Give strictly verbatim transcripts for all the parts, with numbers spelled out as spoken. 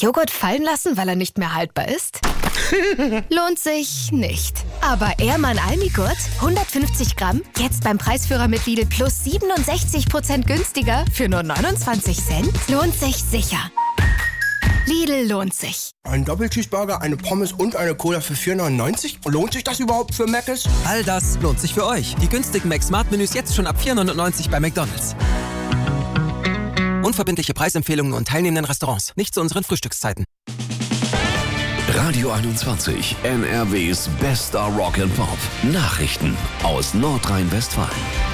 Joghurt fallen lassen, weil er nicht mehr haltbar ist? Lohnt sich nicht. Aber Ehrmann Almigurt, hundertfünfzig Gramm, jetzt beim Preisführer mit Lidl plus siebenundsechzig Prozent günstiger für nur neunundzwanzig Cent? Lohnt sich sicher. Lidl lohnt sich. Ein Doppelcheeseburger, eine Pommes und eine Cola für vier neunundneunzig? Lohnt sich das überhaupt für Mc's? All das lohnt sich für euch. Die günstigen Mac-Smart-Menüs jetzt schon ab vier neunundneunzig bei McDonald's. Unverbindliche Preisempfehlungen und teilnehmenden Restaurants. Nicht zu unseren Frühstückszeiten. Radio einundzwanzig, N R Ws bester Rock and Pop. Nachrichten aus Nordrhein-Westfalen.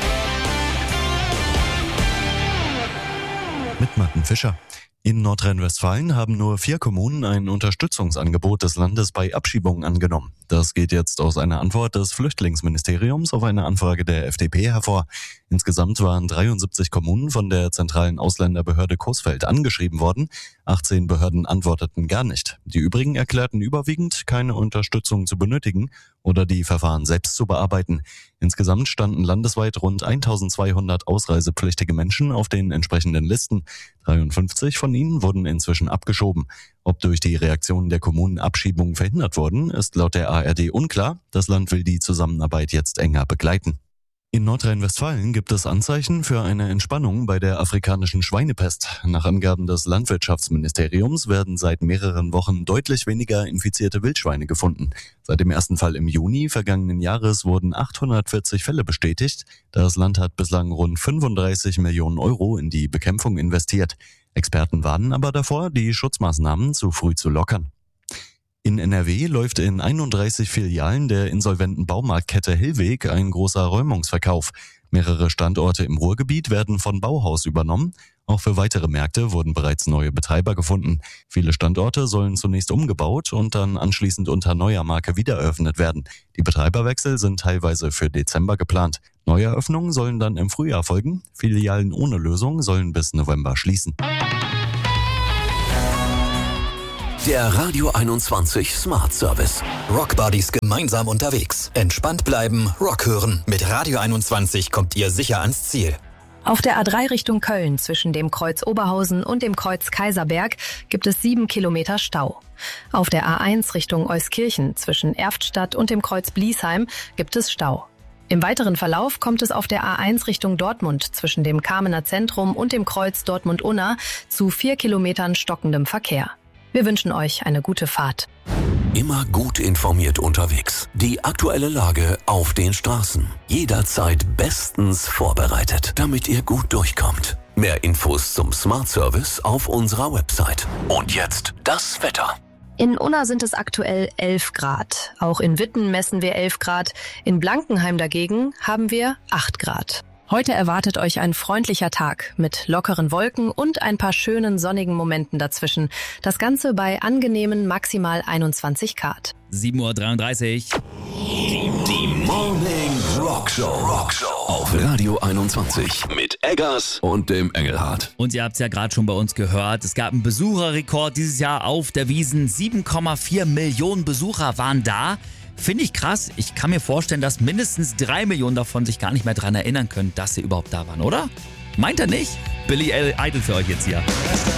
Mit Martin Fischer. In Nordrhein-Westfalen haben nur vier Kommunen ein Unterstützungsangebot des Landes bei Abschiebungen angenommen. Das geht jetzt aus einer Antwort des Flüchtlingsministeriums auf eine Anfrage der F D P hervor. Insgesamt waren dreiundsiebzig Kommunen von der zentralen Ausländerbehörde Coesfeld angeschrieben worden. achtzehn Behörden antworteten gar nicht. Die übrigen erklärten überwiegend, keine Unterstützung zu benötigen oder die Verfahren selbst zu bearbeiten. Insgesamt standen landesweit rund eintausendzweihundert ausreisepflichtige Menschen auf den entsprechenden Listen. dreiundfünfzig von ihnen wurden inzwischen abgeschoben. Ob durch die Reaktionen der Kommunen Abschiebungen verhindert wurden, ist laut der A R D unklar. Das Land will die Zusammenarbeit jetzt enger begleiten. In Nordrhein-Westfalen gibt es Anzeichen für eine Entspannung bei der afrikanischen Schweinepest. Nach Angaben des Landwirtschaftsministeriums werden seit mehreren Wochen deutlich weniger infizierte Wildschweine gefunden. Seit dem ersten Fall im Juni vergangenen Jahres wurden achthundertvierzig Fälle bestätigt. Das Land hat bislang rund fünfunddreißig Millionen Euro in die Bekämpfung investiert. Experten warnen aber davor, die Schutzmaßnahmen zu früh zu lockern. In N R W läuft in einunddreißig Filialen der insolventen Baumarktkette Hillweg ein großer Räumungsverkauf. Mehrere Standorte im Ruhrgebiet werden von Bauhaus übernommen. Auch für weitere Märkte wurden bereits neue Betreiber gefunden. Viele Standorte sollen zunächst umgebaut und dann anschließend unter neuer Marke wiedereröffnet werden. Die Betreiberwechsel sind teilweise für Dezember geplant. Neueröffnungen sollen dann im Frühjahr folgen. Filialen ohne Lösung sollen bis November schließen. Der Radio einundzwanzig Smart Service. Rockbuddies gemeinsam unterwegs. Entspannt bleiben, Rock hören. Mit Radio einundzwanzig kommt ihr sicher ans Ziel. Auf der A drei Richtung Köln zwischen dem Kreuz Oberhausen und dem Kreuz Kaiserberg gibt es sieben Kilometer Stau. Auf der A eins Richtung Euskirchen zwischen Erftstadt und dem Kreuz Bliesheim gibt es Stau. Im weiteren Verlauf kommt es auf der A eins Richtung Dortmund zwischen dem Kamener Zentrum und dem Kreuz Dortmund-Unna zu vier Kilometern stockendem Verkehr. Wir wünschen euch eine gute Fahrt. Immer gut informiert unterwegs. Die aktuelle Lage auf den Straßen. Jederzeit bestens vorbereitet, damit ihr gut durchkommt. Mehr Infos zum Smart Service auf unserer Website. Und jetzt das Wetter. In Unna sind es aktuell elf Grad. Auch in Witten messen wir elf Grad. In Blankenheim dagegen haben wir acht Grad. Heute erwartet euch ein freundlicher Tag mit lockeren Wolken und ein paar schönen sonnigen Momenten dazwischen. Das Ganze bei angenehmen maximal einundzwanzig Grad. sieben Uhr dreiunddreißig. Die, die Morning Rock Show. Rock Show auf Radio einundzwanzig mit Eggers und dem Engelhardt. Und ihr habt es ja gerade schon bei uns gehört, es gab einen Besucherrekord dieses Jahr auf der Wiesn. sieben Komma vier Millionen Besucher waren da. Finde ich krass. Ich kann mir vorstellen, dass mindestens drei Millionen davon sich gar nicht mehr daran erinnern können, dass sie überhaupt da waren, oder? Meint ihr nicht? Billy Idol für euch jetzt hier.